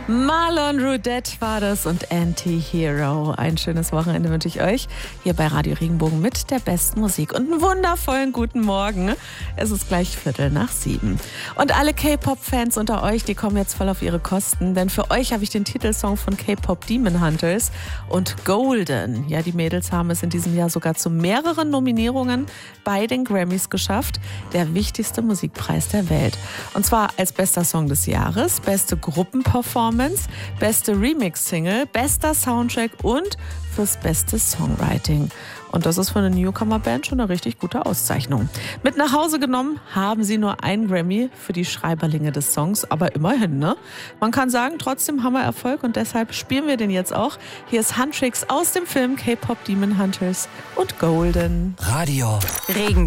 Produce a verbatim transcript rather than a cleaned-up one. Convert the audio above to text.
Marlon Roudette war das und Anti-Hero. Ein schönes Wochenende wünsche ich euch hier bei Radio Regenbogen mit der besten Musik und einen wundervollen guten Morgen. Es ist gleich Viertel nach sieben. Und alle K-Pop-Fans unter euch, die kommen jetzt voll auf ihre Kosten, denn für euch habe ich den Titelsong von K-Pop Demon Hunters und Golden. Ja, die Mädels haben es in diesem Jahr sogar zu mehreren Nominierungen bei den Grammys geschafft. Der wichtigste Musikpreis der Welt. Und zwar als bester Song des Jahres, beste Gruppenperformance, beste Remix-Single, bester Soundtrack und fürs beste Songwriting. Und das ist für eine Newcomer-Band schon eine richtig gute Auszeichnung. Mit nach Hause genommen haben sie nur einen Grammy für die Schreiberlinge des Songs, aber immerhin, ne? Man kann sagen, trotzdem haben wir Erfolg und deshalb spielen wir den jetzt auch. Hier ist Huntrix aus dem Film K-Pop Demon Hunters und Golden. Radio Regen.